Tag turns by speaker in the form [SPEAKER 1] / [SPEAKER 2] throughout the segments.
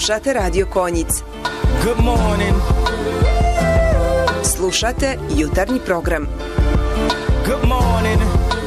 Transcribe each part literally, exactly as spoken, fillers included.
[SPEAKER 1] Slušate Radio Konjic.
[SPEAKER 2] Good morning.
[SPEAKER 1] Slušate jutarnji program.
[SPEAKER 2] Good morning.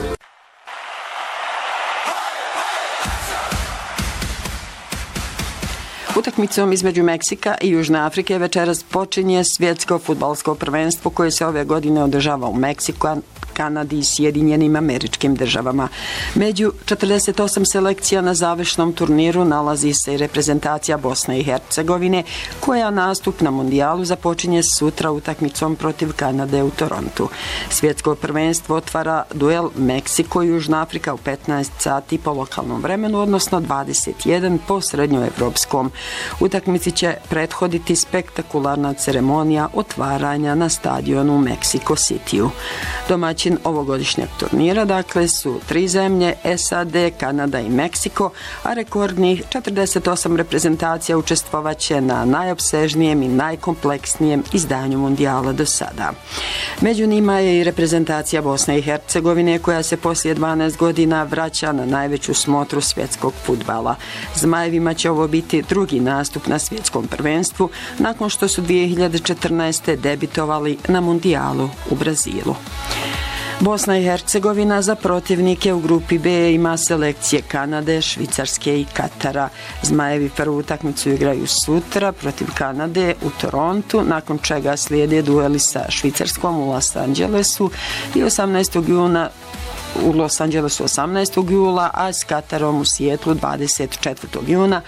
[SPEAKER 3] Utakmicom između Meksika i Južne Afrike večeras počinje svjetsko fudbalsko prvenstvo koje se ove godine održava u Meksiku, Kanadi i Sjedinjenim Američkim Državama. Među četrdeset osam selekcija na završnom turniru nalazi se i reprezentacija Bosne i Hercegovine, koja nastup na mundijalu započinje sutra utakmicom protiv Kanade u Torontu. Svjetsko prvenstvo otvara duel Meksiko i Južna Afrika u petnaest sati po lokalnom vremenu, odnosno dvadeset jedan po srednjoevropskom. Utakmici će prethoditi spektakularna ceremonija otvaranja na stadionu u Mexico Cityu. Domaćin ovogodišnjeg turnira dakle su tri zemlje, S A D, Kanada i Meksiko, a rekordnih četrdeset osam reprezentacija učestvovaće na najopsežnijem i najkompleksnijem izdanju mundijala do sada. Među njima je i reprezentacija Bosne i Hercegovine, koja se poslije dvanaest godina vraća na najveću smotru svjetskog fudbala. Zmajevima će ovo biti drugi nastup na svjetskom prvenstvu nakon što su dvije hiljade četrnaeste. debitovali na mundijalu u Brazilu. Bosna i Hercegovina za protivnike u grupi B ima selekcije Kanade, Švicarske i Katara. Zmajevi prvu utakmicu igraju sutra protiv Kanade u Torontu, nakon čega slijede dueli sa Švicarskom u Los Angelesu i osamnaestog juna u Los Angelesu osamnaestog jula, a s Katarom u Sijetlu dvadeset četvrtog juna.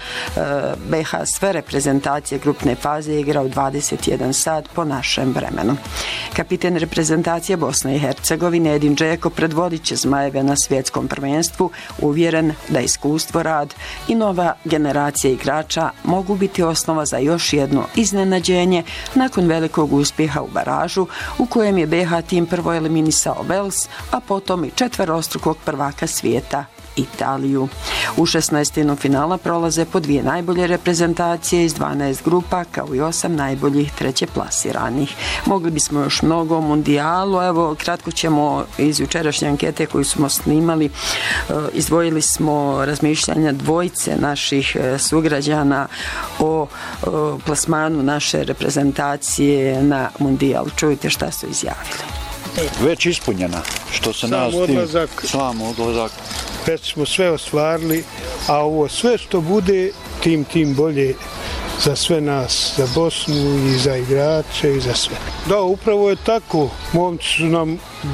[SPEAKER 3] B H sve reprezentacije grupne faze igra u dvadeset jedan sat po našem vremenu. Kapiten reprezentacije Bosne i Hercegovine Edin Džeko predvodit će Zmajeve na svjetskom prvenstvu, uvjeren da iskustvo, rad i nova generacija igrača mogu biti osnova za još jedno iznenađenje nakon velikog uspjeha u baražu u kojem je B H tim prvo eliminisao Wales, a potom i četverostrukog prvaka svijeta Italiju. U šesnaestinu finala prolaze po dvije najbolje reprezentacije iz dvanaest grupa, kao i osam najboljih treće plasiranih. Mogli bismo još mnogo o mundijalu, evo kratko ćemo iz jučerašnje ankete koju smo snimali, izdvojili smo razmišljanja dvojice naših sugrađana o plasmanu naše reprezentacije na mundijal. Čujte šta su izjavili.
[SPEAKER 4] Već ispunjena, što se nas
[SPEAKER 5] odlazak,
[SPEAKER 4] sam odlazak.
[SPEAKER 5] Već smo sve ostvarili, a ovo sve što bude, tim tim bolje za sve nas, za Bosnu i za igrače i za sve. Da, upravo je tako. Momci su nam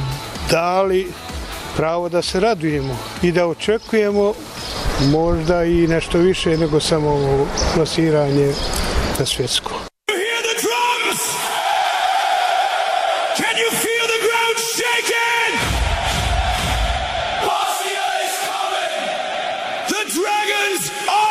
[SPEAKER 5] dali pravo da se radujemo i da očekujemo možda i nešto više nego samo ovo plasiranje na svjetsko.
[SPEAKER 2] Dragons